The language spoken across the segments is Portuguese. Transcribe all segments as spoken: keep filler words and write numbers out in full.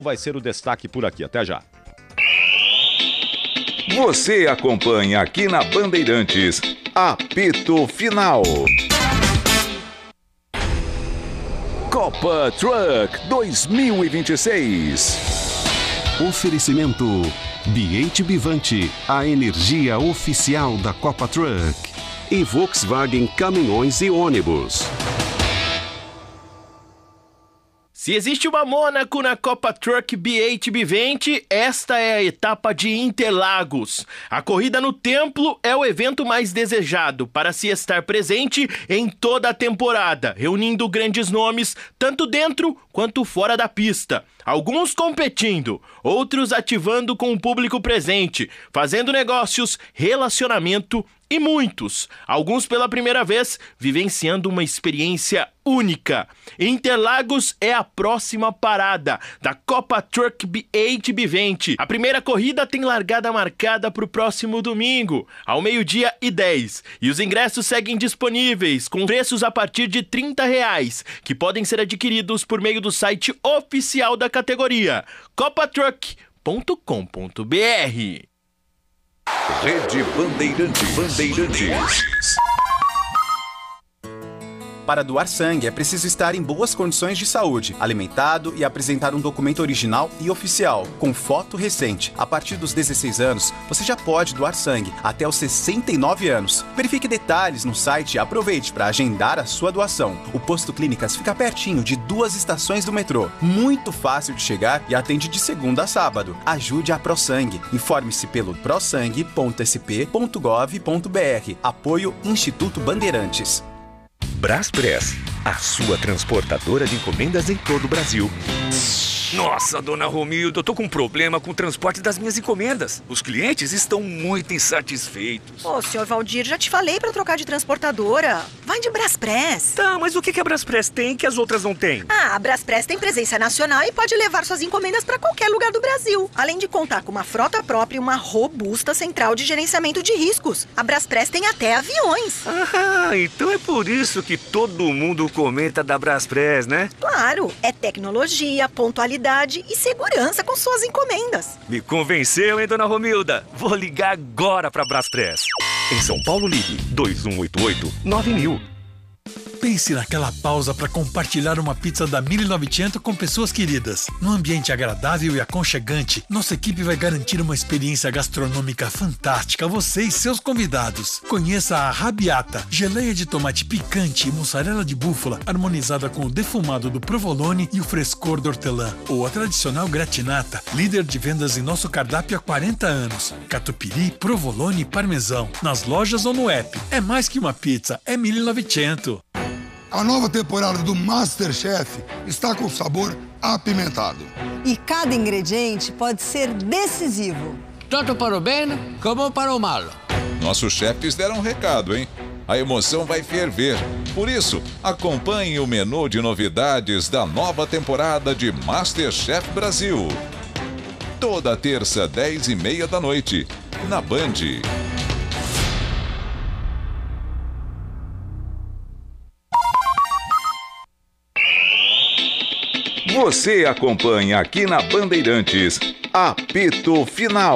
vai ser o destaque por aqui. Até já. Você acompanha aqui na Bandeirantes, apito final. Copa Truck dois mil e vinte e seis. Oferecimento B H Bivante, a energia oficial da Copa Truck. E Volkswagen Caminhões e Ônibus. Se existe uma Mônaco na Copa Truck B H Bivante, esta é a etapa de Interlagos. A corrida no templo é o evento mais desejado para se estar presente em toda a temporada, reunindo grandes nomes tanto dentro quanto fora da pista. Alguns competindo, outros ativando com o público presente, fazendo negócios, relacionamento e muitos, alguns pela primeira vez, vivenciando uma experiência única. Interlagos é a próxima parada da Copa Truck B H Bivante. A primeira corrida tem largada marcada para o próximo domingo, ao meio-dia e dez. E os ingressos seguem disponíveis, com preços a partir de trinta reais, que podem ser adquiridos por meio do site oficial da categoria, copa truck ponto com ponto b r. Rede Bandeirante Bandeirantes. Para doar sangue é preciso estar em boas condições de saúde, alimentado e apresentar um documento original e oficial, com foto recente. A partir dos dezesseis anos, você já pode doar sangue, até os sessenta e nove anos. Verifique detalhes no site e aproveite para agendar a sua doação. O Posto Clínicas fica pertinho de duas estações do metrô. Muito fácil de chegar e atende de segunda a sábado. Ajude a ProSangue. Informe-se pelo prosangue ponto s p ponto gov ponto b r. Apoio Instituto Bandeirantes. Braspress, a sua transportadora de encomendas em todo o Brasil. Nossa, dona Romilda, eu tô com um problema com o transporte das minhas encomendas. Os clientes estão muito insatisfeitos. Ô, senhor Valdir, já te falei pra trocar de transportadora. Vai de Braspress. Tá, mas o que a Braspress tem que as outras não têm? Ah, a Braspress tem presença nacional e pode levar suas encomendas pra qualquer lugar do Brasil. Além de contar com uma frota própria e uma robusta central de gerenciamento de riscos. A Braspress tem até aviões. Ah, então é por isso que todo mundo comenta da Braspress, né? Claro, é tecnologia, pontualidade e segurança com suas encomendas. Me convenceu, hein, dona Romilda? Vou ligar agora pra Braspress. Em São Paulo, ligue dois um oito oito nove mil. Pense naquela pausa para compartilhar uma pizza da mil e novecentos com pessoas queridas. Num ambiente agradável e aconchegante, nossa equipe vai garantir uma experiência gastronômica fantástica a você e seus convidados. Conheça a Rabiata, geleia de tomate picante e mussarela de búfala, harmonizada com o defumado do provolone e o frescor do hortelã. Ou a tradicional gratinata, líder de vendas em nosso cardápio há quarenta anos. Catupiry, provolone e parmesão. Nas lojas ou no app. É mais que uma pizza, é mil e novecentos. A nova temporada do MasterChef está com sabor apimentado. E cada ingrediente pode ser decisivo. Tanto para o bem como para o mal. Nossos chefes deram um recado, hein? A emoção vai ferver. Por isso, acompanhe o menu de novidades da nova temporada de MasterChef Brasil. Toda terça, dez e meia da noite, na Band. Você acompanha aqui na Bandeirantes, apito final.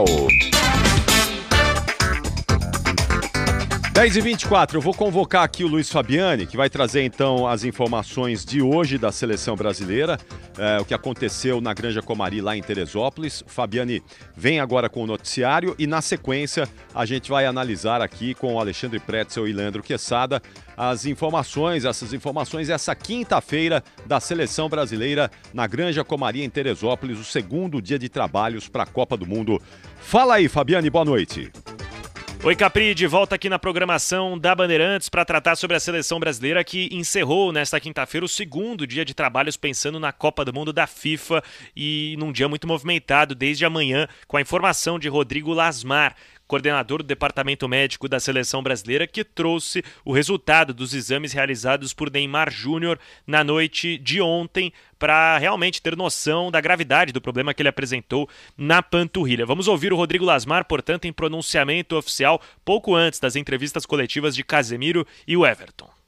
dez e vinte e quatro, eu vou convocar aqui o Luiz Fabiani, que vai trazer então as informações de hoje da seleção brasileira, é, o que aconteceu na Granja Comari lá em Teresópolis. O Fabiani vem agora com o noticiário e na sequência a gente vai analisar aqui com o Alexandre Pretzel e Leandro Quesada as informações, essas informações essa quinta-feira da seleção brasileira na Granja Comari em Teresópolis, o segundo dia de trabalhos para a Copa do Mundo. Fala aí, Fabiani, boa noite. Oi, Capri, de volta aqui na programação da Bandeirantes para tratar sobre a seleção brasileira que encerrou nesta quinta-feira o segundo dia de trabalhos pensando na Copa do Mundo da FIFA e num dia muito movimentado desde amanhã com a informação de Rodrigo Lasmar, coordenador do Departamento Médico da Seleção Brasileira, que trouxe o resultado dos exames realizados por Neymar Júnior na noite de ontem para realmente ter noção da gravidade do problema que ele apresentou na panturrilha. Vamos ouvir o Rodrigo Lasmar, portanto, em pronunciamento oficial, pouco antes das entrevistas coletivas de Casemiro e o Everton.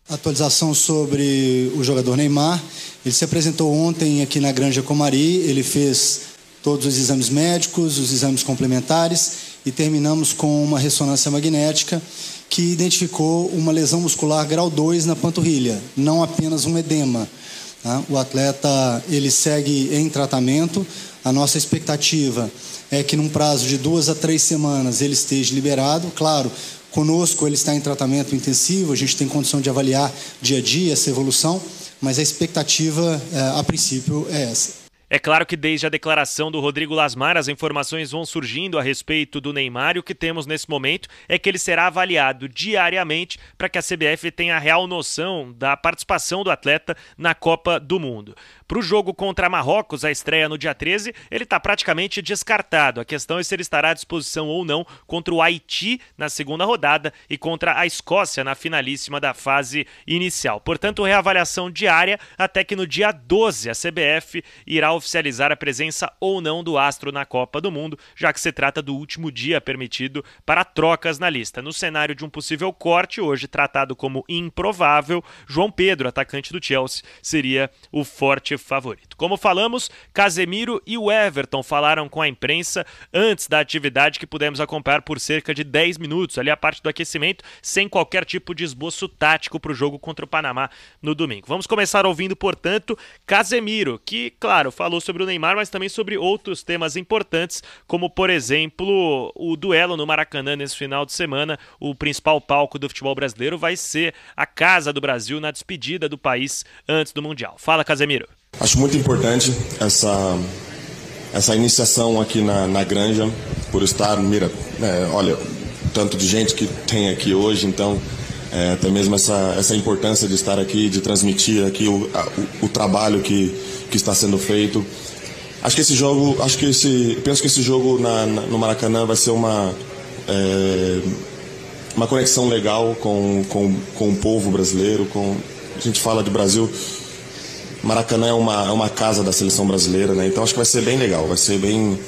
Atualização sobre o jogador Neymar. Ele se apresentou ontem aqui na Granja Comari, ele fez todos os exames médicos, os exames complementares e terminamos com uma ressonância magnética que identificou uma lesão muscular grau dois na panturrilha, não apenas um edema. Tá? O atleta ele segue em tratamento. A nossa expectativa é que num prazo de duas a três semanas ele esteja liberado. Claro, conosco ele está em tratamento intensivo, a gente tem condição de avaliar dia a dia essa evolução, mas a expectativa, a princípio, é essa. É claro que desde a declaração do Rodrigo Lasmar, as informações vão surgindo a respeito do Neymar e o que temos nesse momento é que ele será avaliado diariamente para que a C B F tenha a real noção da participação do atleta na Copa do Mundo. Para o jogo contra Marrocos, a estreia no dia treze, ele está praticamente descartado. A questão é se ele estará à disposição ou não contra o Haiti na segunda rodada e contra a Escócia na finalíssima da fase inicial. Portanto, reavaliação diária até que no dia doze a C B F irá oficializar a presença ou não do astro na Copa do Mundo, já que se trata do último dia permitido para trocas na lista. No cenário de um possível corte, hoje tratado como improvável, João Pedro, atacante do Chelsea, seria o forte favorito. Como falamos, Casemiro e o Everton falaram com a imprensa antes da atividade que pudemos acompanhar por cerca de dez minutos, ali a parte do aquecimento, sem qualquer tipo de esboço tático para o jogo contra o Panamá no domingo. Vamos começar ouvindo, portanto, Casemiro, que, claro, falou sobre o Neymar, mas também sobre outros temas importantes, como, por exemplo, o duelo no Maracanã nesse final de semana. O principal palco do futebol brasileiro vai ser a Casa do Brasil na despedida do país antes do Mundial. Fala, Casemiro. Acho muito importante essa, essa iniciação aqui na, na Granja, por estar, mira, é, olha, tanto de gente que tem aqui hoje, então é, até mesmo essa, essa importância de estar aqui, de transmitir aqui o, a, o, o trabalho que, que está sendo feito. Acho que esse jogo, acho que esse, penso que esse jogo na, na, no Maracanã vai ser uma, é, uma conexão legal com, com, com o povo brasileiro. Com, a gente fala de Brasil, Maracanã é uma, é uma casa da seleção brasileira, né? Então acho que vai ser bem legal, vai ser bem,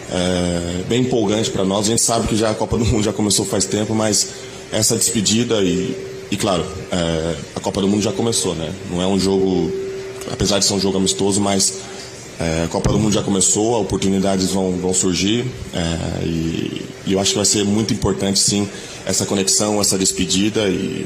é, bem empolgante para nós. A gente sabe que já a Copa do Mundo já começou faz tempo, mas essa despedida e, e claro, é, a Copa do Mundo já começou, né? Não é um jogo, apesar de ser um jogo amistoso, mas é, a Copa do Mundo já começou, oportunidades vão, vão surgir é, e, e eu acho que vai ser muito importante, sim, essa conexão, essa despedida e,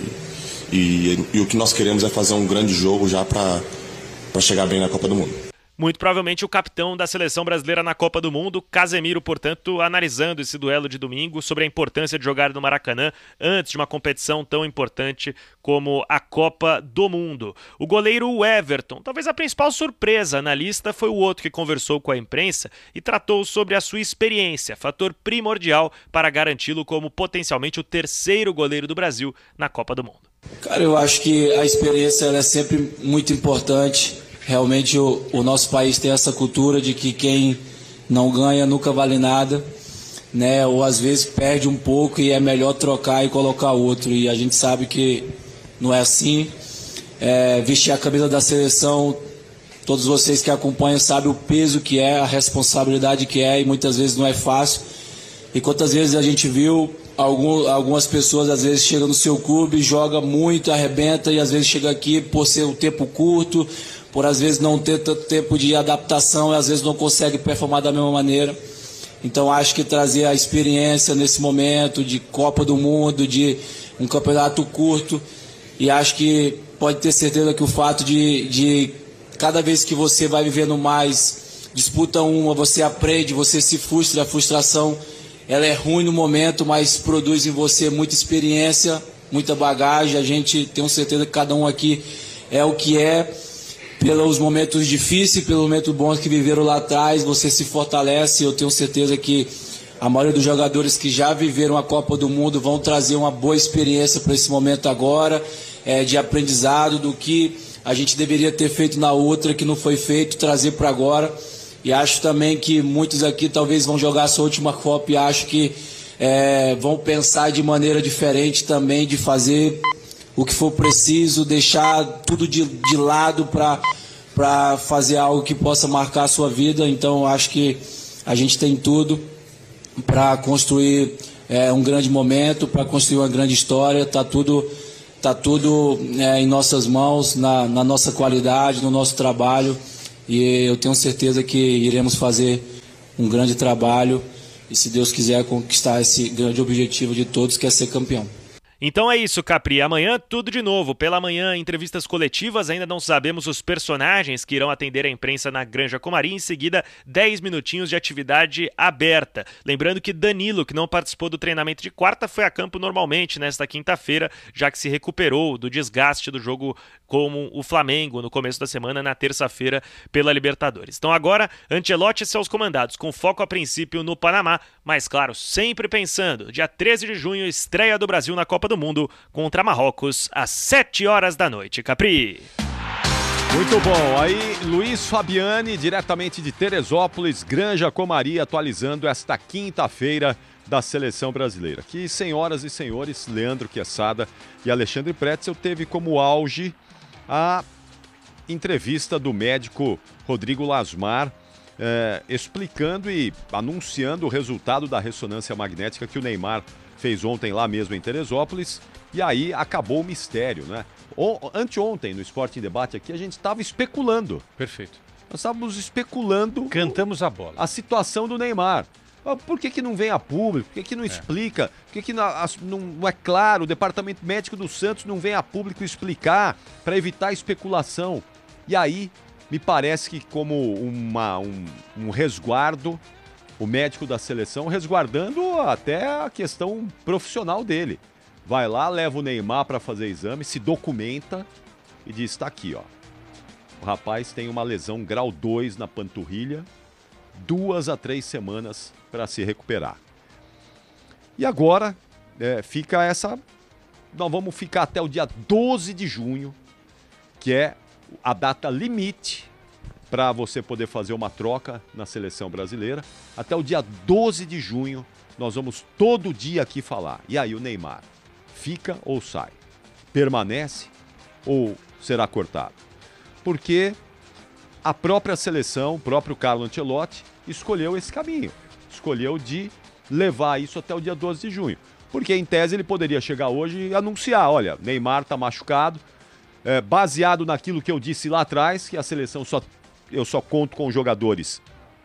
e, e o que nós queremos é fazer um grande jogo já para para chegar bem na Copa do Mundo. Muito provavelmente o capitão da seleção brasileira na Copa do Mundo, Casemiro, portanto, analisando esse duelo de domingo sobre a importância de jogar no Maracanã antes de uma competição tão importante como a Copa do Mundo. O goleiro Everton, talvez a principal surpresa na lista, foi o outro que conversou com a imprensa e tratou sobre a sua experiência, fator primordial para garanti-lo como potencialmente o terceiro goleiro do Brasil na Copa do Mundo. Cara, eu acho que a experiência ela é sempre muito importante. Realmente o, o nosso país tem essa cultura de que quem não ganha nunca vale nada, né? Ou às vezes perde um pouco e é melhor trocar e colocar outro. E a gente sabe que não é assim. É, vestir a camisa da seleção, todos vocês que acompanham sabem o peso que é, a responsabilidade que é, e muitas vezes não é fácil. E quantas vezes a gente viu algum, algumas pessoas às vezes chegam no seu clube, joga muito, arrebenta, e às vezes chega aqui por ser um tempo curto, por às vezes não ter tanto tempo de adaptação e às vezes não consegue performar da mesma maneira. Então acho que trazer a experiência nesse momento de Copa do Mundo, de um campeonato curto, e acho que pode ter certeza que o fato de, de cada vez que você vai vivendo mais, disputa uma, você aprende, você se frustra, a frustração ela é ruim no momento, mas produz em você muita experiência, muita bagagem. A gente tem certeza que cada um aqui é o que é, pelos momentos difíceis, pelos momentos bons que viveram lá atrás, você se fortalece. Eu tenho certeza que a maioria dos jogadores que já viveram a Copa do Mundo vão trazer uma boa experiência para esse momento agora, é, de aprendizado do que a gente deveria ter feito na outra, que não foi feito, trazer para agora. E acho também que muitos aqui talvez vão jogar a sua última Copa e acho que é, vão pensar de maneira diferente também, de fazer o que for preciso, deixar tudo de, de lado para fazer algo que possa marcar a sua vida. Então acho que a gente tem tudo para construir é, um grande momento, para construir uma grande história. Está tudo tá tudo é, em nossas mãos, na, na nossa qualidade, no nosso trabalho, e eu tenho certeza que iremos fazer um grande trabalho e, se Deus quiser, conquistar esse grande objetivo de todos, que é ser campeão. Então é isso, Capri. Amanhã tudo de novo. Pela manhã, entrevistas coletivas. Ainda não sabemos os personagens que irão atender a imprensa na Granja Comari. Em seguida, dez minutinhos de atividade aberta. Lembrando que Danilo, que não participou do treinamento de quarta, foi a campo normalmente nesta quinta-feira, já que se recuperou do desgaste do jogo com o Flamengo no começo da semana, na terça-feira, pela Libertadores. Então agora, Ancelotti e seus comandados, com foco a princípio no Panamá, mas claro, sempre pensando. Dia treze de junho, estreia do Brasil na Copa do Mundo contra Marrocos às sete horas da noite. Capri. Muito bom. Aí, Luiz Fabiani, diretamente de Teresópolis, Granja Comari, atualizando esta quinta-feira da Seleção Brasileira. Que, senhoras e senhores, Leandro Quesada e Alexandre Pretzel teve como auge a entrevista do médico Rodrigo Lasmar, eh, explicando e anunciando o resultado da ressonância magnética que o Neymar fez ontem lá mesmo em Teresópolis, e aí acabou o mistério, né? O, anteontem, no Esporte em Debate aqui, a gente estava especulando. Perfeito. Nós estávamos especulando... Cantamos a bola. A situação do Neymar. Por que que não vem a público? Por que que não é. explica? Por que que não, não é claro? O Departamento Médico do Santos não vem a público explicar para evitar especulação. E aí, me parece que como uma, um, um resguardo, o médico da seleção resguardando até a questão profissional dele. Vai lá, leva o Neymar para fazer exame, se documenta e diz, tá aqui, ó. O rapaz tem uma lesão grau dois na panturrilha, duas a três semanas para se recuperar. E agora é, fica essa... Nós vamos ficar até o dia doze de junho, que é a data limite para você poder fazer uma troca na seleção brasileira. Até o dia doze de junho, nós vamos todo dia aqui falar. E aí o Neymar, fica ou sai? Permanece ou será cortado? Porque a própria seleção, o próprio Carlo Ancelotti, escolheu esse caminho. Escolheu de levar isso até o dia doze de junho. Porque, em tese, ele poderia chegar hoje e anunciar, olha, Neymar está machucado, é, baseado naquilo que eu disse lá atrás, que a seleção só, eu só conto com jogadores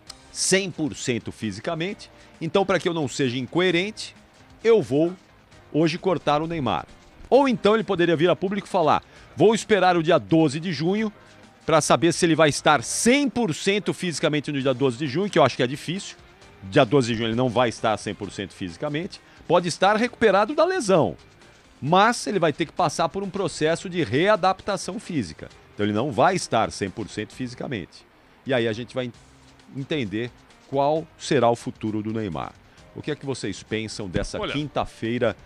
cem por cento fisicamente, então, para que eu não seja incoerente, eu vou hoje cortar o Neymar. Ou então ele poderia vir a público e falar, vou esperar o dia doze de junho para saber se ele vai estar cem por cento fisicamente no dia doze de junho, que eu acho que é difícil. Dia doze de junho ele não vai estar cem por cento fisicamente. Pode estar recuperado da lesão, mas ele vai ter que passar por um processo de readaptação física. Então ele não vai estar cem por cento fisicamente. E aí a gente vai entender qual será o futuro do Neymar. O que é que vocês pensam dessa Olha, quinta-feira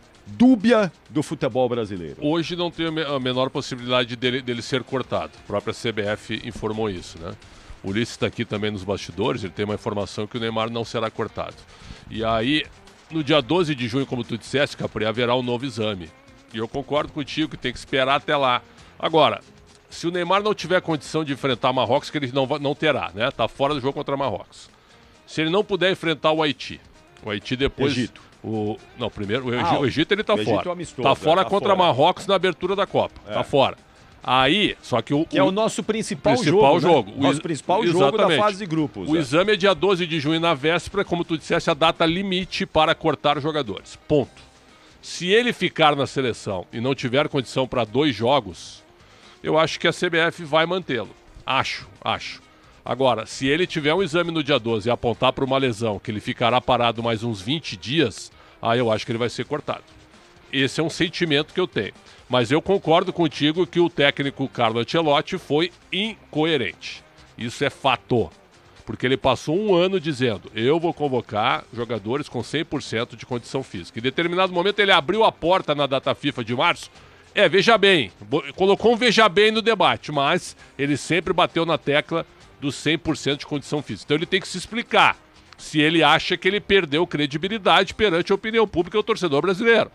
dúbia do futebol brasileiro? Hoje não tem a menor possibilidade dele, dele ser cortado. A própria C B F informou isso, né? O Ulisses está aqui também nos bastidores, ele tem uma informação que o Neymar não será cortado. E aí, no dia doze de junho, como tu disseste, Capri, haverá um novo exame. E eu concordo contigo que tem que esperar até lá. Agora, se o Neymar não tiver condição de enfrentar Marrocos, que ele não, não terá, né? Tá fora do jogo contra Marrocos. Se ele não puder enfrentar o Haiti, o Haiti depois... Egito. O, não, primeiro, o, Egito, ah, o Egito ele tá fora. Amistoso, tá fora tá contra fora. Marrocos na abertura da Copa. É. Tá fora. Aí, só que o... Que o, é o nosso principal, principal jogo, jogo. Né? O nosso principal exatamente. jogo da fase de grupos. O é. exame é dia doze de junho na véspera, como tu disseste, a data limite para cortar jogadores. Ponto. Se ele ficar na seleção e não tiver condição para dois jogos, eu acho que a C B F vai mantê-lo. Acho, acho. Agora, se ele tiver um exame no dia doze e apontar para uma lesão que ele ficará parado mais uns vinte dias, aí eu acho que ele vai ser cortado. Esse é um sentimento que eu tenho. Mas eu concordo contigo que o técnico Carlo Ancelotti foi incoerente. Isso é fato. Porque ele passou um ano dizendo, eu vou convocar jogadores com cem por cento de condição física. Em determinado momento ele abriu a porta na data FIFA de março. É, veja bem, colocou um veja bem no debate, mas ele sempre bateu na tecla dos cem por cento de condição física. Então ele tem que se explicar se ele acha que ele perdeu credibilidade perante a opinião pública e o torcedor brasileiro.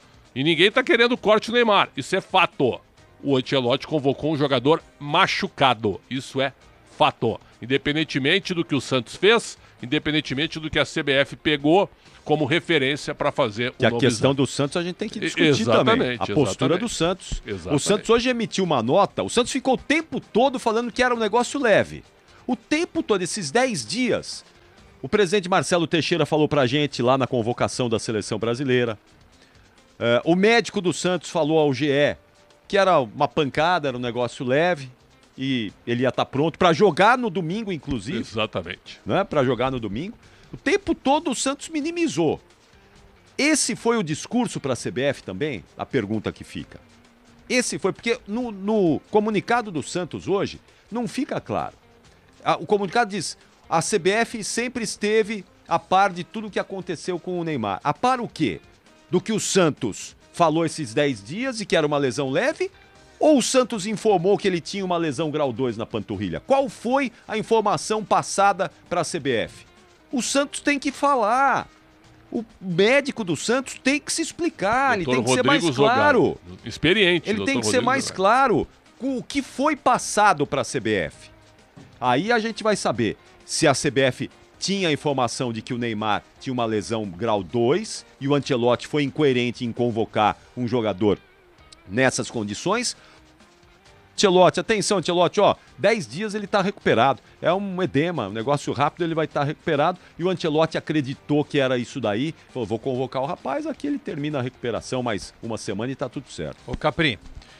E ninguém está querendo o corte do Neymar. Isso é fato. O Ancelotti convocou um jogador machucado. Isso é fato. Independentemente do que o Santos fez, independentemente do que a C B F pegou como referência para fazer o Que a novo questão exame. do Santos a gente tem que discutir Exatamente, também. A postura exatamente. do Santos. Exatamente. O Santos hoje emitiu uma nota, o Santos ficou o tempo todo falando que era um negócio leve. O tempo todo, esses dez dias, o presidente Marcelo Teixeira falou pra gente lá na convocação da seleção brasileira. Uh, o médico do Santos falou ao G E que era uma pancada, era um negócio leve e ele ia estar pronto para jogar no domingo, inclusive. Exatamente. Né? Para jogar no domingo. O tempo todo o Santos minimizou. Esse foi o discurso para a C B F também? A pergunta que fica. Esse foi, porque no, no comunicado do Santos hoje não fica claro. O comunicado diz, a C B F sempre esteve a par de tudo o que aconteceu com o Neymar. A par o quê? Do que o Santos falou esses dez dias e que era uma lesão leve? Ou o Santos informou que ele tinha uma lesão grau dois na panturrilha? Qual foi a informação passada para a C B F? O Santos tem que falar. O médico do Santos tem que se explicar, ele tem que ser mais claro. Experiente. Ele tem que ser Rodrigo mais Zogari. claro com o que foi passado para a C B F. Aí a gente vai saber se a C B F tinha a informação de que o Neymar tinha uma lesão grau dois e o Ancelotti foi incoerente em convocar um jogador nessas condições. Ancelotti, atenção Ancelotti, ó, dez dias ele tá recuperado, é um edema, um negócio rápido, ele vai estar tá recuperado, e o Ancelotti acreditou que era isso daí, falou, vou convocar o rapaz, aqui ele termina a recuperação, mais uma semana e tá tudo certo. Ô Capri,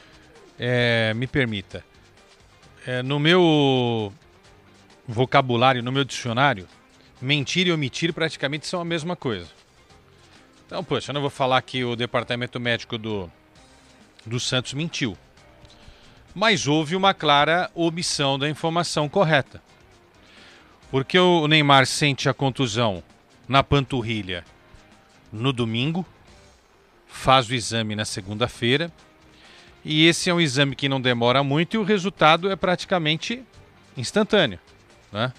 é, me permita, é, no meu vocabulário, no meu dicionário, mentir e omitir praticamente são a mesma coisa. Então, poxa, eu não vou falar que o departamento médico do, do Santos mentiu. Mas houve uma clara omissão da informação correta. Porque o Neymar sente a contusão na panturrilha no domingo, faz o exame na segunda-feira, e esse é um exame que não demora muito e o resultado é praticamente instantâneo, né?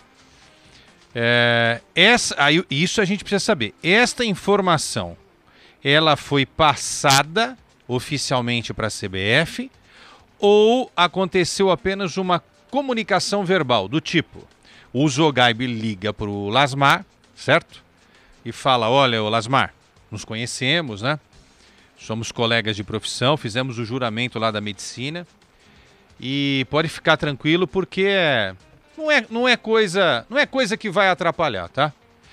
É, essa, aí, isso a gente precisa saber. Esta informação, ela foi passada oficialmente para a C B F ou aconteceu apenas uma comunicação verbal do tipo, o Zogaibe liga para o Lasmar, certo? E fala, olha, o Lasmar, nos conhecemos, né? Somos colegas de profissão, fizemos o juramento lá da medicina e pode ficar tranquilo porque não é, não é, coisa, não é coisa que vai atrapalhar, tá?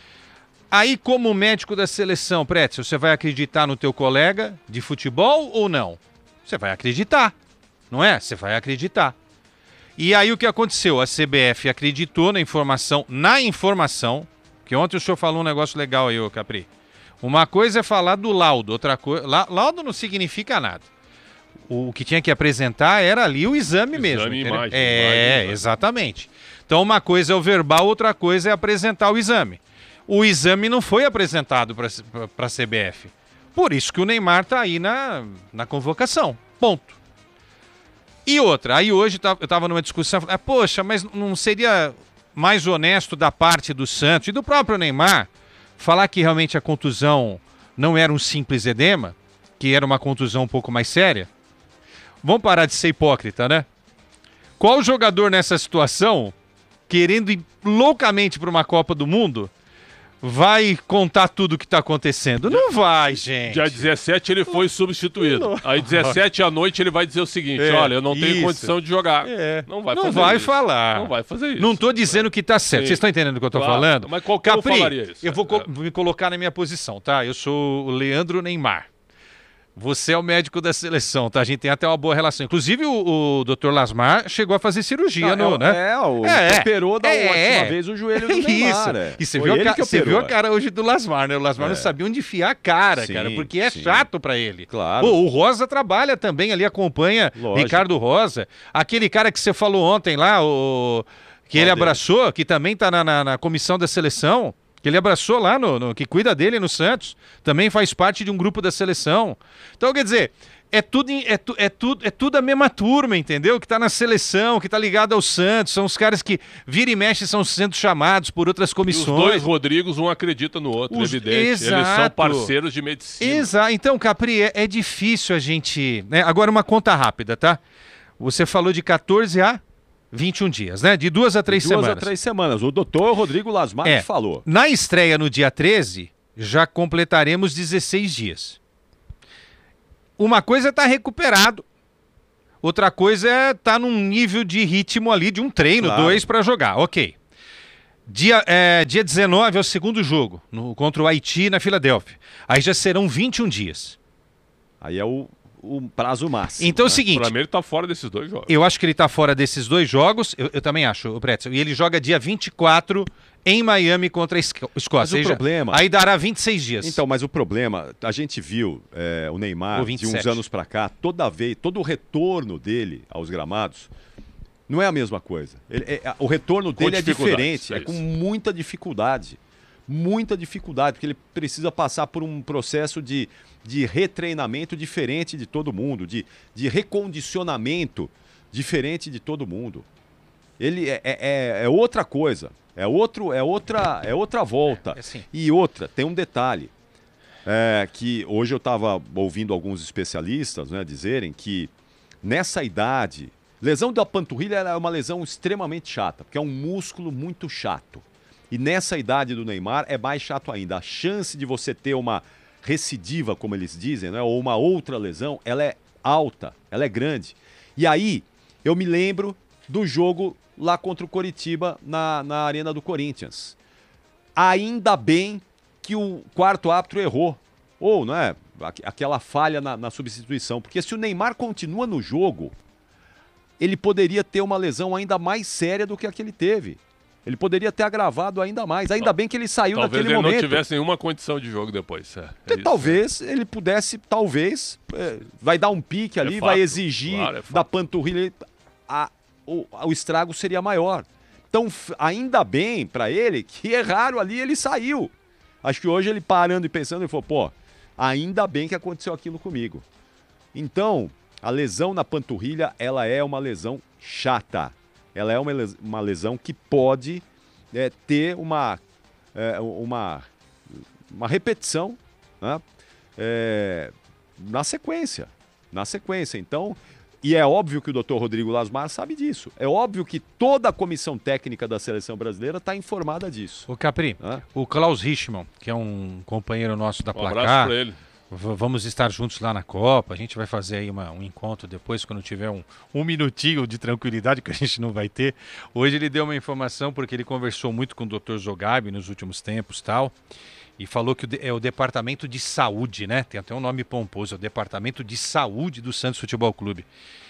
Aí, como médico da seleção, Pretzel, você vai acreditar no teu colega de futebol ou não? Você vai acreditar. Não é? Você vai acreditar. E aí o que aconteceu? A C B F acreditou na informação, na informação, que ontem o senhor falou um negócio legal aí, ô Capri. Uma coisa é falar do laudo, outra coisa... Laudo não significa nada. O que tinha que apresentar era ali o exame, exame mesmo. Imagem, é, imagem, exatamente. Então uma coisa é o verbal, outra coisa é apresentar o exame. O exame não foi apresentado para a C B F. Por isso que o Neymar está aí na, na convocação. Ponto. E outra, aí hoje eu estava numa discussão, ah, poxa, mas não seria mais honesto da parte do Santos e do próprio Neymar falar que realmente a contusão não era um simples edema, que era uma contusão um pouco mais séria? Vamos parar de ser hipócrita, né? Qual jogador nessa situação, querendo ir loucamente para uma Copa do Mundo, vai contar tudo o que está acontecendo? Não vai, gente. Dia dezessete ele foi substituído. Não. Aí dezessete à noite ele vai dizer o seguinte, É, olha, eu não tenho isso. condição de jogar. É. Não vai Não fazer vai isso. falar. Não vai fazer isso. Não estou dizendo que está certo. Sim. Vocês estão entendendo o que eu estou Claro, falando? mas qualquer um Capri, falaria isso. eu vou co- me colocar na minha posição, tá? Eu sou o Leandro Neymar. Você é o médico da seleção, tá? A gente tem até uma boa relação. Inclusive, o, o doutor Lasmar chegou a fazer cirurgia, Não, no, é, né? É, o É, operou da é. última vez o joelho do Isso. Neymar. É. E você Foi viu, a, ele ca- que você operou, viu a é. cara hoje do Lasmar, né? O Lasmar É. não sabia onde enfiar a cara, Sim, cara, porque é sim. chato pra ele. Claro. Pô, o Rosa trabalha também ali, acompanha Lógico. Ricardo Rosa. Aquele cara que você falou ontem lá, o que ele Qual abraçou, que também tá na, na, na comissão da seleção, que ele abraçou lá, no, no- que cuida dele no Santos, também faz parte de um grupo da seleção. Então, quer dizer... É tudo, em- é, tu, é, tudo, é tudo a mesma turma, entendeu? Que tá na seleção, que tá ligado ao Santos. São os caras que vira e mexe são sendo chamados por outras E os comissões. dois Rodrigos, um acredita no outro, Os- evidente. Eles são Exato. parceiros de medicina. Exato. Então, Capri, é, é difícil a gente... Né? Agora, uma conta rápida, tá? Você falou de catorze a vinte e um dias, né? De duas a três de duas semanas. a três semanas. O doutor Rodrigo Lasmar É. falou. Na estreia no dia treze, já completaremos dezesseis dias. Uma coisa é estar recuperado, outra coisa é estar num nível de ritmo ali de um treino, Claro. dois para jogar, ok. Dia, é, dia dezenove é o segundo jogo, no, contra o Haiti na Filadélfia. Aí já serão vinte e um dias. Aí é o, o prazo máximo. Então é o né? seguinte... Pra mim ele tá fora desses dois jogos. Eu acho que ele está fora desses dois jogos, eu, eu também acho, o Pretzel. E ele joga dia vinte e quatro em Miami contra a Esco- Escócia. Mas o Aí já- problema- Aí dará vinte e seis dias. Então, mas o problema, a gente viu é, o Neymar Ou de vinte e uns sete. anos pra cá, toda vez, todo o retorno dele aos gramados não é a mesma coisa. Ele- é- o retorno dele é dificuldades, diferente, é é com isso. muita dificuldade. Muita dificuldade, porque ele precisa passar por um processo de, de retreinamento diferente de todo mundo, de, de recondicionamento diferente de todo mundo. Ele é, é, é outra coisa, é, outro, é, outra, é outra volta. É assim. E outra, tem um detalhe, é, que hoje eu estava ouvindo alguns especialistas, né, dizerem que nessa idade, lesão da panturrilha é uma lesão extremamente chata, porque é um músculo muito chato. E nessa idade do Neymar é mais chato ainda. A chance de você ter uma recidiva, como eles dizem, né, ou uma outra lesão, ela é alta, ela é grande. E aí, eu me lembro do jogo lá contra o Coritiba na, na Arena do Corinthians. Ainda bem que o quarto árbitro errou. Ou, não é? Aqu- Aquela falha na, na substituição. Porque se o Neymar continua no jogo, ele poderia ter uma lesão ainda mais séria do que a que ele teve. Ele poderia ter agravado ainda mais. Ainda bem que ele saiu Talvez naquele ele momento. não tivesse nenhuma condição de jogo depois. É, é Então, isso. talvez ele pudesse, talvez, é, vai dar um pique ali, É vai fato, exigir claro, é fato. da panturrilha, a, o, o estrago seria maior. Então, f- ainda bem pra ele que erraram ali, ele saiu. Acho que hoje ele parando e pensando, ele falou, pô, ainda bem que aconteceu aquilo comigo. Então, a lesão na panturrilha, ela é uma lesão chata. Ela é uma les- uma lesão que pode é, ter uma, é, uma, uma repetição, né? É, na sequência. Na sequência. Então, e é óbvio que o doutor Rodrigo Lasmar sabe disso. É óbvio que toda a comissão técnica da seleção brasileira está informada disso. O Capri, Hã? o Klaus Richmann, que é um companheiro nosso da Um Placar. abraço pra ele. v- Vamos estar juntos lá na Copa. A gente vai fazer aí uma- um encontro depois, quando tiver um, um minutinho de tranquilidade, que a gente não vai ter. Hoje ele deu uma informação, porque ele conversou muito com o doutor Zogabi nos últimos tempos tal. E falou que o de- é o Departamento de Saúde, né? Tem até um nome pomposo, é o Departamento de Saúde do Santos Futebol Clube.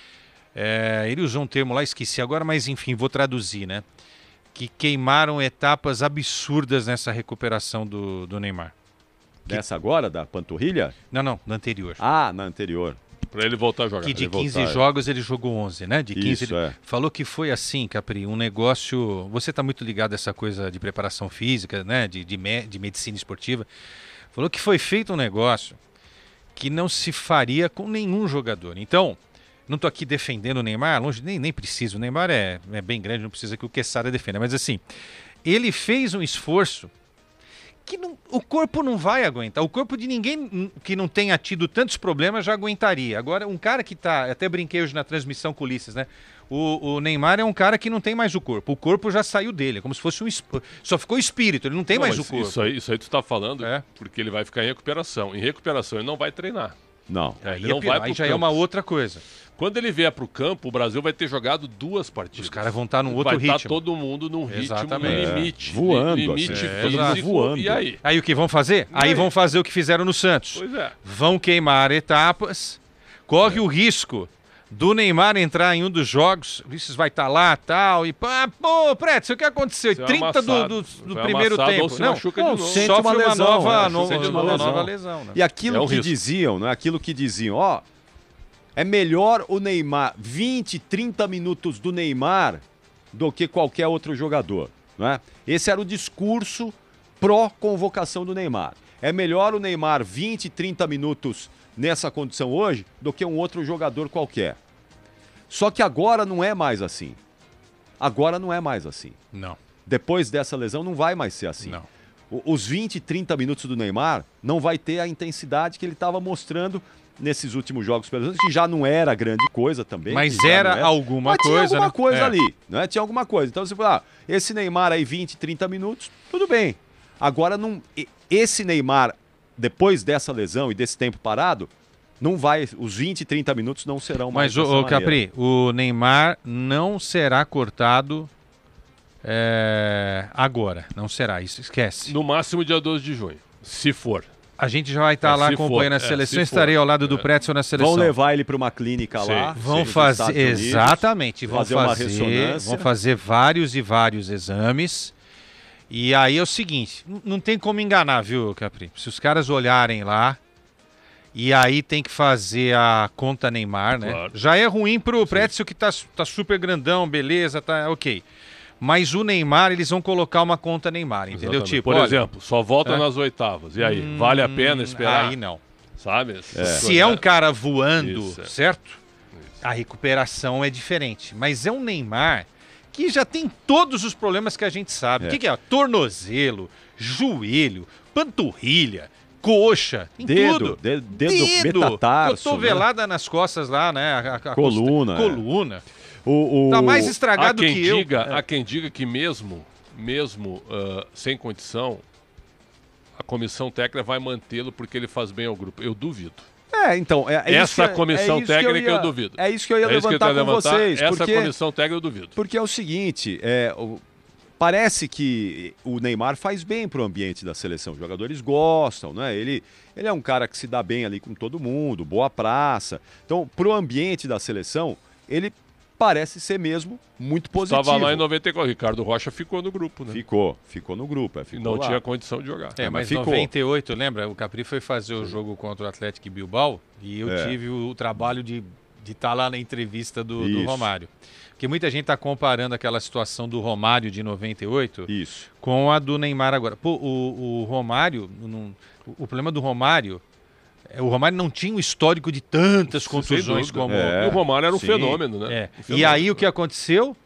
É, ele usou um termo lá, esqueci agora, mas enfim, vou traduzir, né? Que queimaram etapas absurdas nessa recuperação do, do Neymar. Dessa agora, da panturrilha? Não, não, na anterior. Ah, na anterior. Pra ele voltar a jogar. Que de Ele quinze voltar, é. jogos ele jogou onze, né? De quinze Isso, ele... é. Falou que foi assim, Capri, um negócio... Você está muito ligado a essa coisa de preparação física, né? De, de, me... de medicina esportiva. Falou que foi feito um negócio que não se faria com nenhum jogador. Então, não estou aqui defendendo o Neymar, longe, nem, nem preciso. O Neymar é, é bem grande, não precisa que o Quesada defenda. Mas assim, ele fez um esforço que não- o corpo não vai aguentar. O corpo de ninguém que não tenha tido tantos problemas já aguentaria. Agora, um cara que tá... Até brinquei hoje na transmissão com o Ulisses, né? O, o Neymar é um cara que não tem mais o corpo. O corpo já saiu dele, é como se fosse um... esp- Só ficou espírito, ele não tem Não, mais mas o corpo. Isso aí, isso aí tu tá falando É. porque ele vai ficar em recuperação. Em recuperação ele não vai treinar. Não. É, ele Aí é não pior, vai aí pro já é campo. uma outra coisa. Quando ele vier pro campo, o Brasil vai ter jogado duas partidas. Os caras vão estar num outro vai ritmo. estar todo mundo num ritmo, Exatamente. no É, limite. voando, Limite assim. É, físico. exato. Voando. E aí? Aí o que vão fazer? Aí, aí? vão fazer o que fizeram no Santos. Pois é. Vão queimar etapas, corre o risco do Neymar entrar em um dos jogos, o Ulisses vai estar lá tal, e pá, pô, Pretzel, o que aconteceu? Foi trinta do, amassado. do, do Foi primeiro amassado ou tempo. se Não, machuca de não, novo. sofre Sente uma uma, lesão, nova, é, no- sente uma uma nova lesão. lesão. Né? E aquilo É um que risco. diziam, né? Aquilo que diziam, ó, é melhor o Neymar, vinte, trinta minutos do Neymar do que qualquer outro jogador, né? Esse era o discurso pró-convocação do Neymar. É melhor o Neymar vinte, trinta minutos nessa condição hoje do que um outro jogador qualquer. Só que agora não é mais assim. Agora não é mais assim. Não. Depois dessa lesão não vai mais ser assim. Não. O- Os vinte, trinta minutos do Neymar não vai ter a intensidade que ele estava mostrando nesses últimos jogos, que já não era grande coisa também. Mas era, era alguma mas coisa, tinha alguma né? coisa é. ali, né? Tinha alguma coisa. Então você fala, ah, esse Neymar aí vinte, trinta minutos, tudo bem. Agora, não, esse Neymar, depois dessa lesão e desse tempo parado, não vai, os vinte, trinta minutos não serão mais. Mas, ô Capri, o Neymar não será cortado é, agora. Não será, isso esquece. No máximo dia doze de junho, se for. A gente já vai estar é, lá acompanhando for, a seleção, é, estarei for. ao lado do é. Pretzel na seleção. Vão levar ele para uma clínica Sim. lá. Vão fazer, exatamente, vão fazer, fazer uma ressonância. Vão fazer vários e vários exames. E aí é o seguinte, não tem como enganar, viu, Capri? Se os caras olharem lá, e aí tem que fazer a conta Neymar, né? Claro. Já é ruim pro Pretzel que tá, tá super grandão, beleza, tá ok. Mas o Neymar, eles vão colocar uma conta Neymar, entendeu? Exatamente. Tipo, Por olha, exemplo, só volta é. nas oitavas. E aí, hum, vale a pena esperar? Aí não. Sabe? É. Se é um cara voando, Isso, é. certo? Isso. A recuperação é diferente. Mas é um Neymar que já tem todos os problemas que a gente sabe. O é. que, que é? Tornozelo, joelho, panturrilha, coxa, tem dedo, tudo. Dedo, dedo, dedo metatarso, cotovelada né? nas costas lá, né? A, a coluna. Costa, coluna. O, o... Tá mais estragado há quem que diga, eu. Há quem diga que mesmo, mesmo uh, sem condição, a comissão técnica vai mantê-lo porque ele faz bem ao grupo. Eu duvido. É, então... É, é essa que, comissão é técnica eu, ia, eu duvido. É isso que eu ia é levantar com levantar. vocês. Essa porque, comissão técnica eu duvido. Porque é o seguinte, é, o, parece que o Neymar faz bem pro ambiente da seleção. Os jogadores gostam, né? Ele, ele é um cara que se dá bem ali com todo mundo, boa praça. Então, pro ambiente da seleção, ele... parece ser mesmo muito positivo. Estava lá em noventa e quatro. Ricardo Rocha ficou no grupo, né? Ficou, ficou no grupo. É, ficou não lá. tinha condição de jogar. É, mas em noventa e oito, lembra? O Capri foi fazer o jogo contra o Atlético Bilbao e eu é. tive o, o trabalho de estar tá lá na entrevista do, do Romário. Porque muita gente está comparando aquela situação do Romário de noventa e oito Isso. com a do Neymar agora. Pô, o, o Romário, não, o problema do Romário... O Romário não tinha um histórico de tantas contusões como... É, o Romário era um sim. fenômeno, né? É. Um fenômeno, e aí o que aconteceu?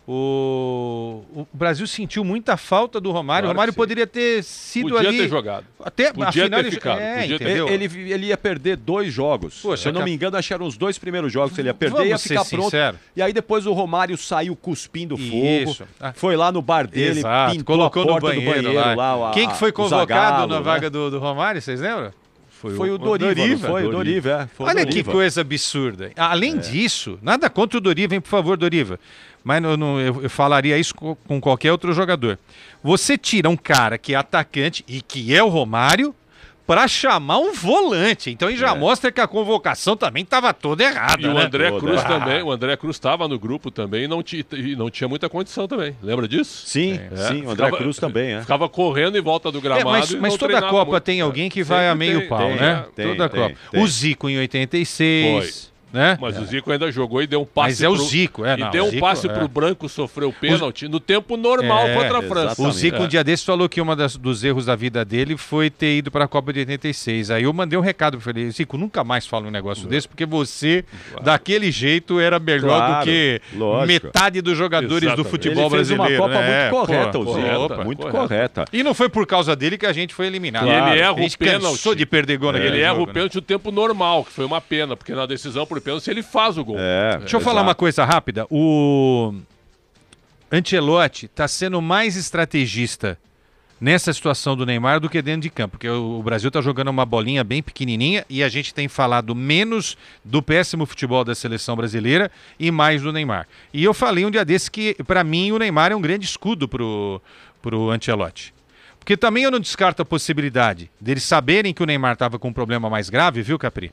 O... o Brasil sentiu muita falta do Romário. Claro o Romário poderia ter sido Podia ali... Podia ter jogado. Até, Podia afinal, ter ficado. É, Podia ter... Ele, ele, ele ia perder dois jogos. Poxa, Se eu não cap... me engano, acho que eram os dois primeiros jogos que ele ia perder e ia ficar pronto. Sincero. E aí depois o Romário saiu cuspindo Isso. fogo. Ah. Foi lá no bar dele, Exato. pintou colocou a porta no banheiro, do banheiro lá. lá. Quem que foi a, convocado Zagallo, na né? vaga do, do Romário, vocês lembram? Foi, foi o, o Doriva, Doriva foi o Doriva, é. Foi Olha o Doriva. que coisa absurda. Além é. disso, nada contra o Doriva, hein, por favor, Doriva. Mas eu, não, eu, eu falaria isso com, com qualquer outro jogador. Você tira um cara que é atacante e que é o Romário para chamar um volante. Então ele já é. mostra que a convocação também estava toda errada. E o né? André toda. Cruz ah. também. O André Cruz estava no grupo também e não, ti, e não tinha muita condição também. Lembra disso? Sim, é. sim. O André ficava, Cruz também, é. Ficava correndo em volta do gramado. É, mas e mas não toda a Copa muito. tem alguém que vai Sempre a meio tem, pau, tem, né? Tem, toda a tem, Copa. Tem. O Zico em oitenta e seis. Foi. Né? Mas é. o Zico ainda jogou e deu um passe. Mas é o pro... Zico, é. E não, deu um Zico, passe é. pro Branco, sofreu o pênalti no tempo normal é, contra a França. exatamente. O Zico, é. um dia desse, falou que uma das, dos erros da vida dele foi ter ido para a Copa de oitenta e seis. Aí eu mandei um recado para ele: Zico, nunca mais fala um negócio desse, porque você, claro. daquele jeito, era melhor claro, do que lógico. metade dos jogadores Exatamente. do futebol ele fez brasileiro. uma Copa é, muito correta, pô, o Zico. Opa, muito correta. correta. E não foi por causa dele que a gente foi eliminado. Claro. Ele erra a gente o pênalti. cansou de perder gol naquele Ele erra jogo, o pênalti no tempo normal, que foi uma pena, porque na decisão por pênalti ele faz o gol. É. Deixa eu falar uma coisa rápida. O Ancelotti está sendo mais estrategista nessa situação do Neymar do que dentro de campo, porque o Brasil está jogando uma bolinha bem pequenininha e a gente tem falado menos do péssimo futebol da seleção brasileira e mais do Neymar. E eu falei um dia desse que, para mim, o Neymar é um grande escudo pro, pro Ancelotti. Porque também eu não descarto a possibilidade deles saberem que o Neymar estava com um problema mais grave, viu, Capri?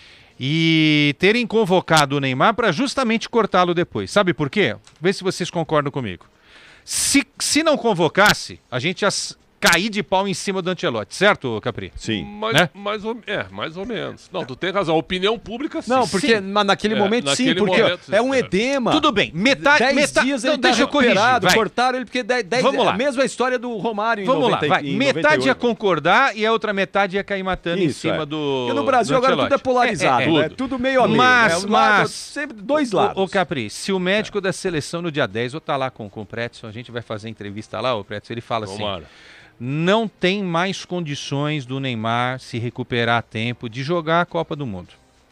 E terem convocado o Neymar para justamente cortá-lo depois. Sabe por quê? Vê se vocês concordam comigo. Se, se não convocasse, a gente ia cair de pau em cima do Ancelotti, certo, Capri? Sim. Mais, né? mais ou, é, mais ou menos. Não, tu tem razão. A opinião pública, sim. Não, porque sim. Mas naquele é, momento, naquele sim, porque momento, é um é. edema. Tudo bem. Metade, dez metade dias não, ele tá deixa eu corrigir. Vai. Cortaram ele porque dez, dez, Vamos lá. a mesma história do Romário em Vamos noventa, lá, vai. Em metade noventa e oito. ia concordar e a outra metade ia cair matando Isso, em cima é. do Porque no Brasil agora tudo é polarizado, é, é, é. Né? Tudo. Tudo meio a meio. Mas, é um mas lado, sempre dois lados. Ô, ô Capri, se o médico é. da seleção no dia dez, eu tá lá com, com o Pretzel, a gente vai fazer entrevista lá, o Pretzel, ele fala Tomara. assim... Não tem mais condições do Neymar se recuperar a tempo de jogar a Copa do Mundo.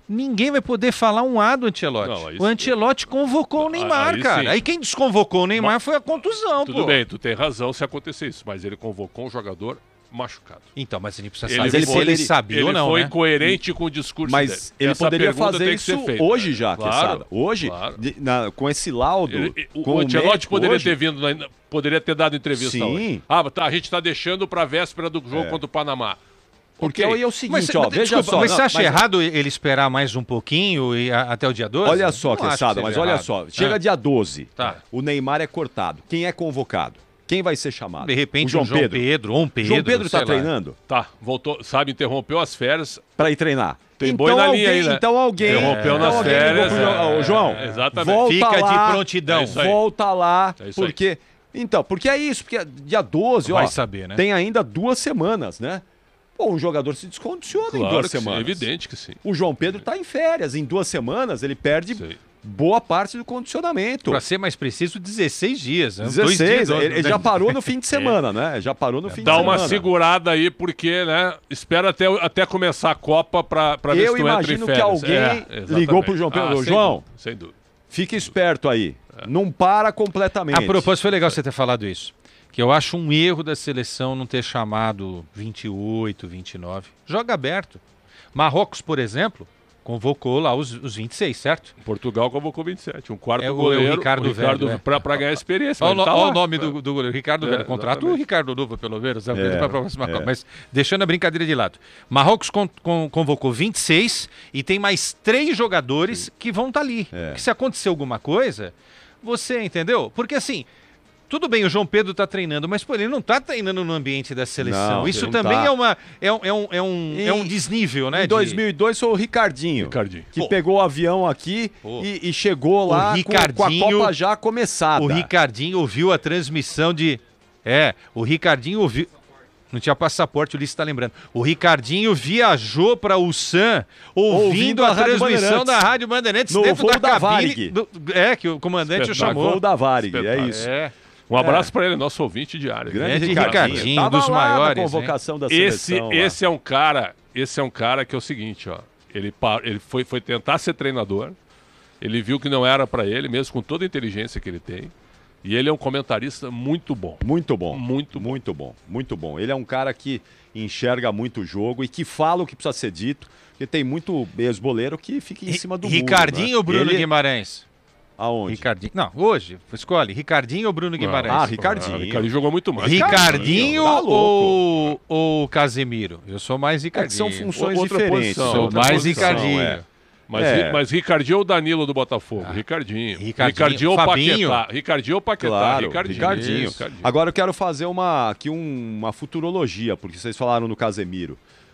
ninguém vai poder falar um A do Ancelotti. Não, o Ancelotti convocou o Neymar, aí, cara. Sim. Aí quem desconvocou o Neymar mas, foi a contusão, tudo pô. bem, tu tem razão se acontecer isso, mas ele convocou um jogador machucado. Então, mas ele precisa ele saber foi, se ele sabia ele ou não, foi né? coerente com o discurso mas dele. ele Essa poderia fazer isso hoje já, claro, Quesada. Hoje, claro. de, na, com esse laudo, ele, o, com o Ancelotti poderia hoje, ter vindo, na, poderia ter dado entrevista sim. hoje. Ah, tá, a gente está deixando para a véspera do jogo é. contra o Panamá. Porque okay. aí é o seguinte, mas, ó, mas, veja desculpa, só. Mas não, você acha mas... errado ele esperar mais um pouquinho e a, até o dia doze? Olha só, não Quesada, mas olha errado. só. Chega ah. dia doze, tá. o Neymar é cortado. Quem é convocado? Quem vai ser chamado? De repente o João, o João Pedro. Pedro ou um Pedro. João Pedro tá lá. treinando? Tá, voltou, sabe, interrompeu as férias. Pra ir treinar. Tem então, boi na alguém, linha aí, né? Então alguém... Interrompeu é, nas então férias. Pro... É, João, é, exatamente. Volta Fica lá, de prontidão. É volta lá, é porque... Aí. Então, porque é isso, porque dia doze, vai ó, saber, né? tem ainda duas semanas, né? Pô, um jogador se descondiciona claro em duas que semanas. Sim, é evidente que sim. O João Pedro tá em férias, em duas semanas ele perde... Sim. Boa parte do condicionamento. Para ser mais preciso, dezesseis dias. Né? dezesseis, dias, ele, ele já parou no fim de semana, é. né? Já parou no fim Dá de semana. Dá uma segurada aí, porque, né? Espera até, até começar a Copa para ver Eu se tu entra em imagino férias. que alguém é, ligou pro João Pedro. Ah, João, dúvida, sem dúvida. Fica esperto aí. É. Não para completamente. A propósito, foi legal você ter falado isso. Que eu acho um erro da seleção não ter chamado vinte e oito, vinte e nove. Joga aberto. Marrocos, por exemplo, convocou lá os, os vinte e seis, certo? Portugal convocou vinte e sete. Um quarto é o, goleiro, o Ricardo, o Ricardo Velho. É. Para ganhar experiência. Olha tá o nome do, do goleiro, Ricardo é, Velho. Contrato o Ricardo Luva, pelo menos. É, para a próxima Copa. Mas deixando a brincadeira de lado. Marrocos con, con, convocou vinte e seis e tem mais três jogadores Sim. que vão estar tá ali. É. Que se acontecer alguma coisa, você entendeu? Porque assim... Tudo bem, o João Pedro está treinando, mas pô, ele não está treinando no ambiente da seleção. Não, Isso não também tá. é, uma, é, um, é, um, é, um, é um desnível, né? Em dois mil e dois de... foi o Ricardinho, Ricardinho. que pô. pegou o avião aqui e, e chegou lá com, com a Copa já começada. O Ricardinho ouviu a transmissão de... É, o Ricardinho ouviu... Não tinha passaporte, o Ulisses está lembrando. O Ricardinho viajou para o Ulsan ouvindo, ouvindo a, a transmissão da Rádio Bandeirantes no dentro voo da, da cabine. Do, é, que o comandante o chamou. Voo da Varig, é isso. É. Um abraço é. para ele, nosso ouvinte diário. Grande Ricardinho, Ricardinho um dos maiores. Na convocação hein? da seleção, esse, esse é um cara, esse é um cara que é o seguinte, ó. Ele, ele foi, foi tentar ser treinador. Ele viu que não era para ele, mesmo com toda a inteligência que ele tem. E ele é um comentarista muito bom. Muito bom. Muito bom. Muito bom. Muito bom. Ele é um cara que enxerga muito o jogo e que fala o que precisa ser dito. Porque tem muito ex-boleiro que fica em cima do Ricardinho muro, né? ou Bruno ele... Guimarães? Aonde? Ricardinho. Não, hoje. Escolhe. Ricardinho ou Bruno Guimarães? Ah, Ricardinho. Ah, Ricardinho jogou muito mais. Ricardinho tá ou, ou Casemiro? Eu sou mais Ricardinho. É que são funções outra diferentes. Posição, sou outra mais posição, Ricardinho. É. Mas, é. mas Ricardinho ou Danilo do Botafogo? Ah. Ricardinho. Ricardinho. Ricardinho ou Fabinho. Paquetá? Ricardinho ou Paquetá? Claro, Ricardinho. Ricardinho. Ricardinho. Agora eu quero fazer uma, aqui um, uma futurologia, porque vocês falaram no Casemiro.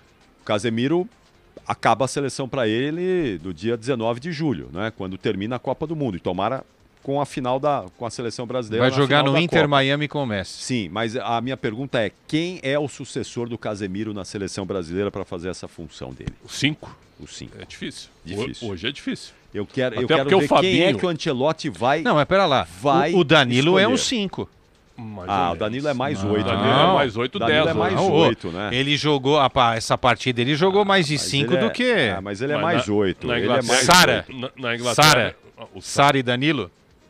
O Casemiro acaba a seleção para ele no dia dezenove de julho, né? Quando termina a Copa do Mundo. E tomara com a final da com a seleção brasileira. Vai jogar no Inter Copa. Miami com o Messi. Sim, mas a minha pergunta é: quem é o sucessor do Casemiro na seleção brasileira para fazer essa função dele? O cinco. O cinco. É difícil. Difícil. Hoje é difícil. Eu quero, eu Até quero porque ver o Fabinho... quem é que o Ancelotti vai. Não, mas pera lá. Vai o, o Danilo escolher. é um cinco. Mais ah, o Danilo é mais oito. Danilo né? é mais oito, dez. Danilo é mais oito, né? Ele jogou, a, essa partida, ele jogou ah, mais de cinco do é, que... Ah, mas ele é mas mais oito. Na, na ele é mais Sara. Na, na Inglaterra. Sara. Sara e Danilo?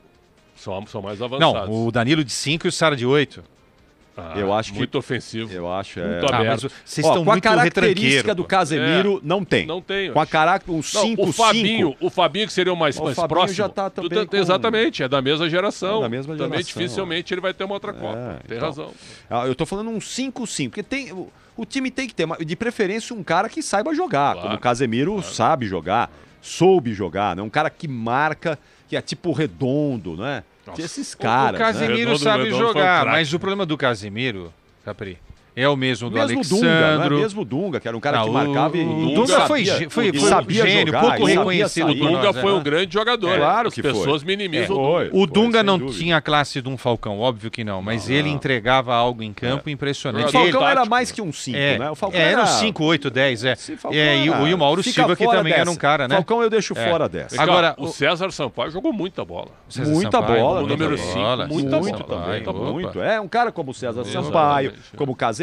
São, são mais avançados. Não, o Danilo de cinco e o Sara de oito. Ah, eu acho que muito ofensivo. Eu acho é. Muito aberto. Ah, vocês estão com muito a característica do Casemiro, é, não tem. Não tem. Com a característica um cinco cinco. O Fabinho, o Fabinho que seria o mais, o mais Fabinho próximo. já tá também tu, exatamente, é da mesma geração. É da mesma geração. Também dificilmente ele vai ter uma outra Copa. É, tem então. razão. Eu tô falando um cinco cinco, porque tem o, o time tem que ter, de preferência um cara que saiba jogar, Claro, como o Casemiro claro. sabe jogar, soube jogar, né? Um cara que marca, que é tipo redondo, né? Nossa. Esses caras, O, o Casemiro né? Redondo, sabe Redondo jogar, um mas o problema do Casemiro, Capri, é o mesmo do mesmo Alexandro. Dunga, não é mesmo Dunga, que era um cara não, que marcava o, e o e Dunga sabia, foi, foi, e foi sabia um gênio, jogar, pouco e sabia reconhecido. sair. O Dunga nós, foi né? um grande jogador. É, claro As que pessoas foi. minimizam É, o Dunga. foi. O Dunga sem não dúvida. tinha a classe de um Falcão, óbvio que não, mas Não, ele não. entregava algo em campo O impressionante. Falcão ele, era mais que um cinco, é, né? O Falcão é, era um era cinco, oito, dez, é. Sim, Falcão é e, era- o, e o Mauro Fica Silva, que fora também dessa. era um cara, né? Falcão eu deixo É. fora dessa. Agora, o César Sampaio jogou muita bola. César Muita Sampaio, bola, o número também. cinco, bola, muita muito bola, também, muita bola. muito. É, um cara como o César Exatamente, Sampaio, é. como o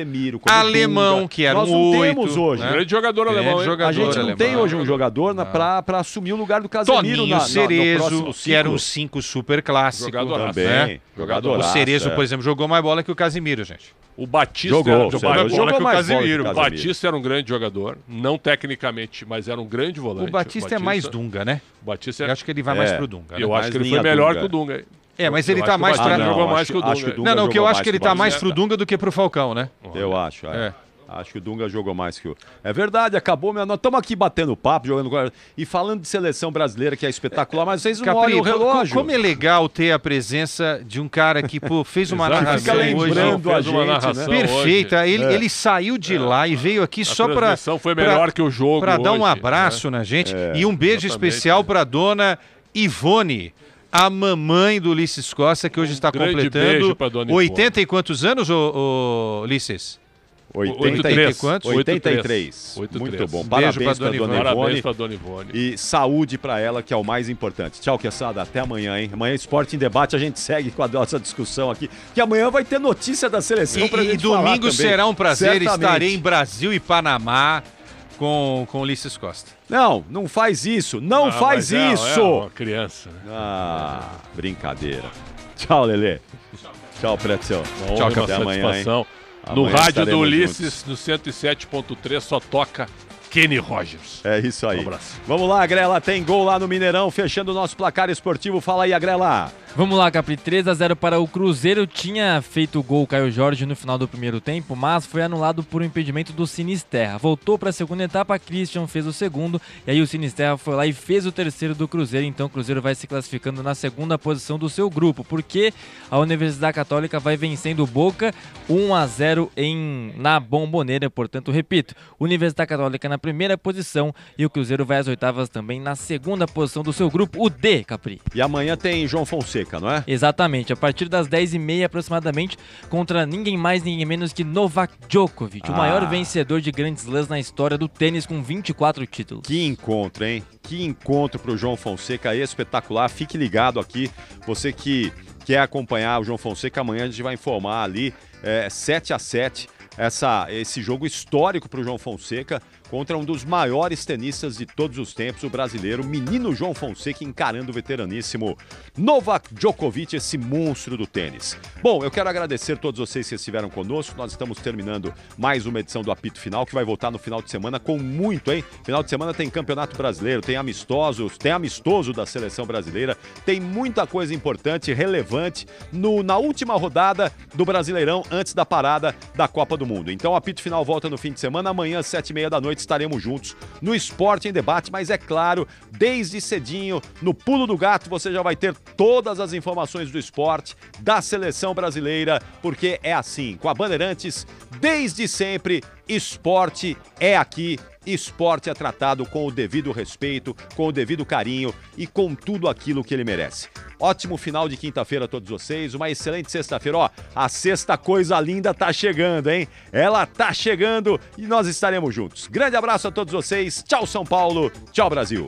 Casemiro, como Alemão, Dunga. que era Nós um não oito, temos hoje. Né? Grande jogador Grande alemão, hein? jogador a gente não alemão. tem hoje um jogador na, pra, pra assumir o lugar do Casemiro Toninho na, na, Cerezo, no próximo que era um ciclo. cinco super clássico. Jogador também. Né? Jogador. O Cerezo, é. por exemplo, jogou mais bola que o Casemiro, gente. O Batista Jogou, era, o jogou, Cerezo jogou jogou que o mais Casemiro. bola O que o Casemiro. Batista era um grande jogador, não tecnicamente, mas era um grande volante. O Batista, é mais Dunga, né? O Batista é... Eu acho que ele vai É. mais pro Dunga. Eu né? acho Mais que ele linha foi melhor Dunga. que o Dunga. É, mas Eu ele acho tá que o mais Batista pra... jogou Não, mais acho- que o Dunga. acho que o Dunga Não, não, que eu jogou acho mais que ele que o tá mais Batista. pro Dunga do que pro Falcão, né? Eu acho, é. É. Acho que o Dunga jogou mais que o... É verdade, acabou. Minha... Nós estamos aqui batendo papo, jogando... E falando de seleção brasileira, que é espetacular, mas vocês não Capri, olham o relógio. como é legal ter a presença de um cara que pô, fez uma Exato, narração fica hoje lembrando a fez uma gente, né? narração perfeita. hoje. Ele, É. ele saiu de lá e veio aqui A só para transmissão foi melhor que o jogo para dar um hoje, abraço né? na gente É, e um beijo exatamente. especial para dona Ivone, a mamãe do Ulisses Costa, que hoje está grande completando beijo pra dona Ivone. oitenta e quantos anos, ô, ô, Ulisses? oitenta oitenta e quantos? oitenta e três. oitenta e três. Muito bom. Beijo Parabéns pra pra dona dona Ivone. Parabéns Ivone. pra dona Ivone. E saúde pra ela, que é o mais importante. Tchau, Quesada. Até amanhã, hein? Amanhã Esporte em Debate. A gente segue com a nossa discussão aqui. Que amanhã vai ter notícia da seleção pra E, e gente falar domingo também. será um prazer. Certamente. Estarei em Brasil e Panamá com, com Ulisses Costa. Não, não faz isso. Não Ah, faz mas é- isso. É uma criança. né? Ah, brincadeira. Tchau, Lelê. Tchau, Pretzel. Uma Tchau, honra, uma até amanhã, hein? satisfação. No Amanhã rádio do estaremos Ulisses, juntos. no cento e sete ponto três, só toca Kenny Rogers. É isso aí. Um abraço. Vamos lá, Agrela. Tem gol lá no Mineirão, fechando o nosso placar esportivo. Fala aí, Agrela. Vamos lá, Capri. três a zero para o Cruzeiro. Tinha feito o gol o Caio Jorge no final do primeiro tempo, mas foi anulado por um impedimento do Sinisterra. Voltou para a segunda etapa, Christian fez o segundo, e aí o Sinisterra foi lá e fez o terceiro do Cruzeiro. Então o Cruzeiro vai se classificando na segunda posição do seu grupo, porque a Universidade Católica vai vencendo o Boca um a zero em, na Bombonera. Portanto, repito, Universidade Católica na primeira posição e o Cruzeiro vai às oitavas também na segunda posição do seu grupo, o D, Capri. E amanhã tem João Fonseca, não é? Exatamente, a partir das dez e meia aproximadamente, contra ninguém mais, ninguém menos que Novak Djokovic, Ah. o maior vencedor de grandes slams na história do tênis, com vinte e quatro títulos. Que encontro, hein? Que encontro pro João Fonseca, espetacular. Fique ligado aqui, você que quer acompanhar o João Fonseca, amanhã a gente vai informar ali, é, sete a sete, essa, esse jogo histórico pro João Fonseca, contra um dos maiores tenistas de todos os tempos, o brasileiro, menino João Fonseca, encarando o veteraníssimo Novak Djokovic, esse monstro do tênis. Bom, eu quero agradecer a todos vocês que estiveram conosco. Nós estamos terminando mais uma edição do Apito Final, que vai voltar no final de semana com muito, hein? Final de semana tem Campeonato Brasileiro, tem amistosos, tem amistoso da Seleção Brasileira, tem muita coisa importante, relevante, no, na última rodada do Brasileirão, antes da parada da Copa do Mundo. Então, o Apito Final volta no fim de semana, amanhã, às sete e meia da noite, estaremos juntos no Esporte em Debate, mas é claro, desde cedinho, no Pulo do Gato, você já vai ter todas as informações do esporte, da seleção brasileira, porque é assim, com a Bandeirantes, desde sempre, esporte é aqui, esporte é tratado com o devido respeito, com o devido carinho e com tudo aquilo que ele merece. Ótimo final de quinta-feira a todos vocês, uma excelente sexta-feira. Ó, a sexta coisa linda tá chegando, hein? Ela tá chegando e nós estaremos juntos. Grande abraço a todos vocês. Tchau, São Paulo. Tchau, Brasil.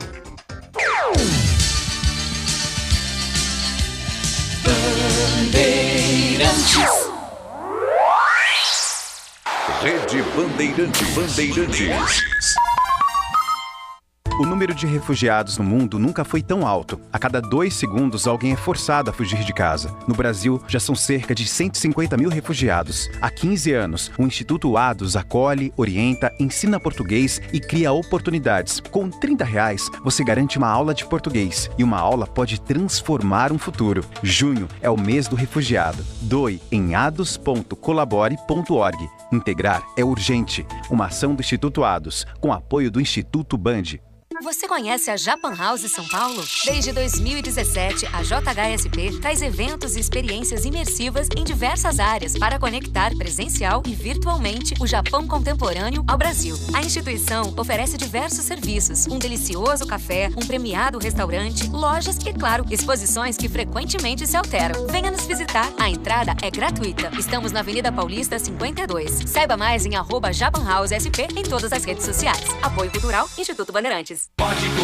Bandeirantes. Rede Bandeirantes. Bandeirantes. O número de refugiados no mundo nunca foi tão alto. A cada dois segundos, alguém é forçado a fugir de casa. No Brasil, já são cerca de cento e cinquenta mil refugiados. Há quinze anos, o Instituto Ados acolhe, orienta, ensina português e cria oportunidades. Com trinta reais, você garante uma aula de português. E uma aula pode transformar um futuro. Junho é o mês do refugiado. Doe em ados ponto colabore ponto org. Integrar é urgente. Uma ação do Instituto Ados, com apoio do Instituto Band. Você conhece a Japan House São Paulo? Desde dois mil e dezessete, a J H S P traz eventos e experiências imersivas em diversas áreas para conectar presencial e virtualmente o Japão contemporâneo ao Brasil. A instituição oferece diversos serviços, um delicioso café, um premiado restaurante, lojas e, claro, exposições que frequentemente se alteram. Venha nos visitar. A entrada é gratuita. Estamos na Avenida Paulista cinquenta e dois. Saiba mais em arroba Japan House S P em todas as redes sociais. Apoio Cultural, Instituto Bandeirantes. Pode